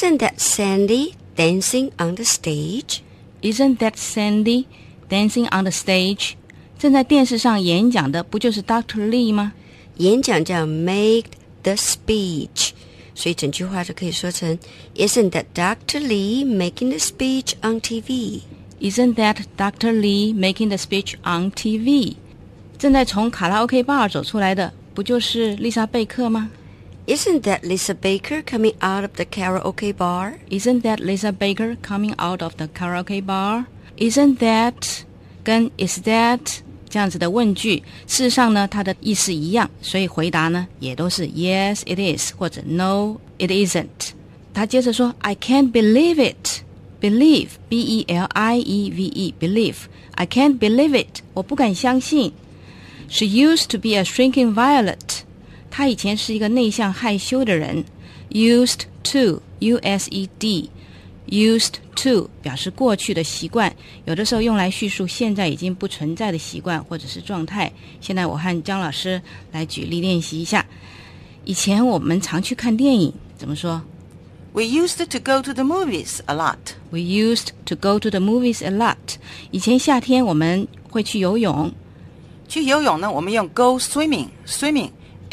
Isn't that Sandy dancing on the stage? Isn't that Sandy dancing on the stage? 正在电视上演讲的不就是 Dr. Lee 吗？ 演讲叫 make the speech， 所以整句话就可以说成 Isn't that Dr. Lee making the speech on TV? Isn't that Dr. Lee making the speech on TV? 正在从卡拉 OK bar 走出来的不就是丽莎贝克吗？ Isn't that Lisa Baker coming out of the karaoke bar? Isn't that Lisa Baker coming out of the karaoke bar? Isn't that 跟 is that 这样子的问句，事实上呢，它的意思一样，所以回答呢也都是 Yes, it is 或者 No, it isn't。他接着说 I can't believe it. Believe, B-E-L-I-E-V-E, believe. I can't believe it. 我不敢相信。She used to be a shrinking violet. 她以前是一个内向害羞的人。Used to, U-S-E-D, used to 表示过去的习惯，有的时候用来叙述现在已经不存在的习惯或者是状态。现在我和姜老师来举例练习一下。以前我们常去看电影，怎么说？ We used to go to the movies a lot. We used to go to the movies a lot. 以前夏天我们会去游泳。 去游泳呢，我们用 go swimming, swimming,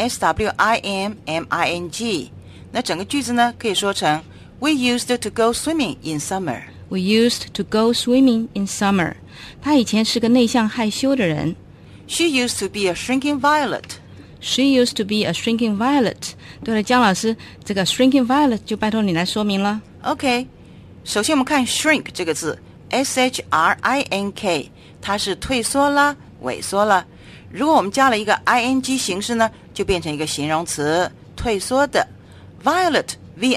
S-W-I-M-M-I-N-G. 那整个句子呢，可以说成 We used to go swimming in summer. We used to go swimming in summer. 他以前是个内向害羞的人。 She used to be a shrinking violet. She used to be a shrinking violet. 对了，姜老师，这个 shrinking violet 就拜托你来说明了。 OK， 首先我们看 shrink 这个字 S-H-R-I-N-K， 它是退缩啦，萎缩了。如果我们加了一个 ing 形式呢，就变成一个形容词，退缩的。Violet,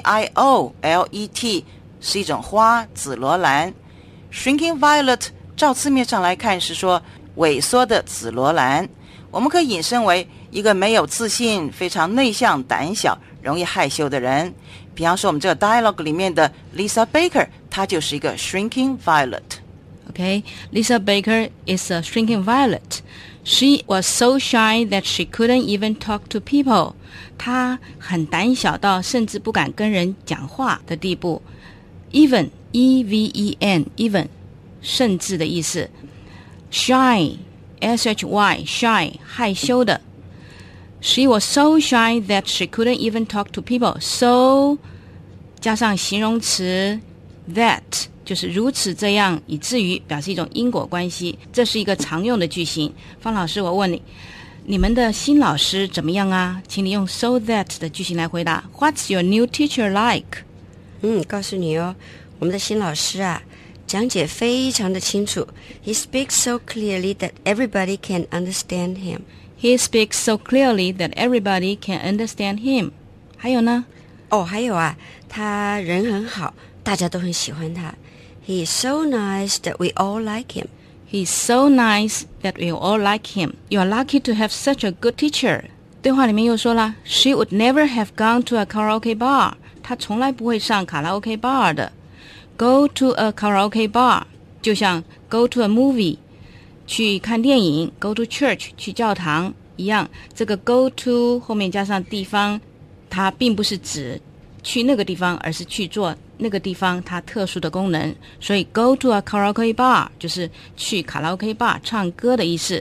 V-I-O-L-E-T 是一种花，紫罗兰。Shrinking violet 照字面上来看是说萎缩的紫罗兰，我们可以引申为一个没有自信、非常内向、胆小、容易害羞的人。比方说我们这个 dialogue 里面的 Lisa Baker， 她就是一个 shrinking violet。Okay, Lisa Baker is a shrinking violet. She was so shy that she couldn't even talk to people. 她很胆小到甚至不敢跟人讲话的地步。Even, E-V-E-N, even, 甚至的意思。Shy, S-H-Y, shy, 害羞的。She was so shy that she couldn't even talk to people. So 加上形容词 that 就是如此这样以至于表示一种因果关系，这是一个常用的句型。方老师，我问你，你们的新老师怎么样啊？请你用 so that 的句型来回答。What's your new teacher like? 告诉你哦，我们的新老师啊，讲解非常的清楚。He speaks so clearly that everybody can understand him. He speaks so clearly that everybody can understand him. 还有呢？ 还有啊，他人很好，大家都很喜欢他。He is so nice that we all like him. He's so nice that we all like him. You are lucky to have such a good teacher. 对话里面又说了 She would never have gone to a karaoke bar. 她从来不会上卡拉 OK bar 的。Go to a karaoke bar 就像 go to a movie 去看电影 go to church 去教堂一样，这个 go to 后面加上地方，它并不是指去那个地方，而是去做那个地方它特殊的功能，所以 go to a karaoke bar 就是去卡拉 OK bar 唱歌的意思。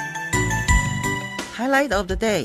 Highlight of the day，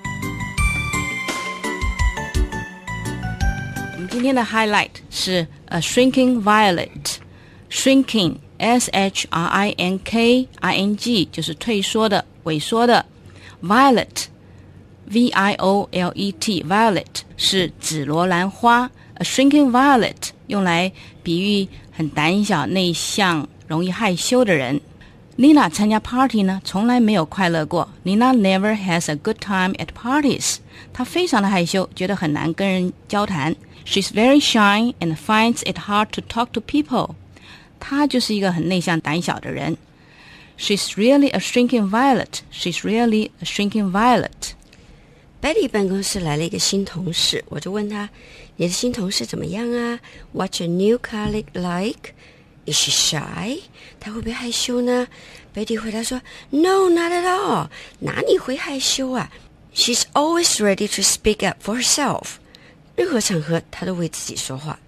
我们今天的 highlight 是 a shrinking violet. Shrinking, S-H-R-I-N-K-I-N-G 就是退缩的萎缩的。 Violet, V-I-O-L-E-T, violet 是紫罗兰花。 A shrinking violet 用来比喻很胆小内向容易害羞的人。 Nina 参加 party 呢从来没有快乐过。 Nina never has a good time at parties. 她非常的害羞，觉得很难跟人交谈。 She's very shy and finds it hard to talk to people. 她就是一个很内向胆小的人。 She's really a shrinking violet. She's really a shrinking violet. Betty 办公室来了一个新同事，我就问他，你的新同事怎么样啊？ What's your new colleague like? Is she shy? 她会不会害羞呢？ Betty 回答说 No, not at all. 哪里会害羞啊？ She's always ready to speak up for herself. 任何场合她都为自己说话。